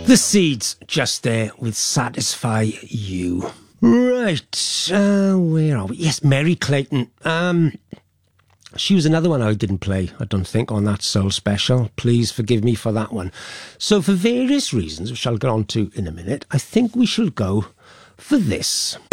The Seeds, just there with Satisfy You. Right, where are we? Yes, Mary Clayton. She was another one I didn't play, I don't think, on that Soul Special. Please forgive me for that one. So for various reasons, which I'll get on to in a minute, I think we shall go for this.